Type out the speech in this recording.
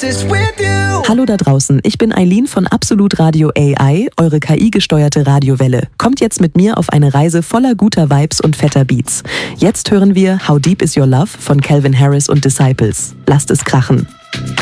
oasis with you. Hallo da draußen, ich bin Eileen von Absolut Radio AI, eure KI-gesteuerte Radiowelle. Kommt jetzt mit mir auf eine Reise voller guter Vibes und fetter Beats. Jetzt hören wir How Deep Is Your Love von Calvin Harris und Disciples. Lasst es krachen.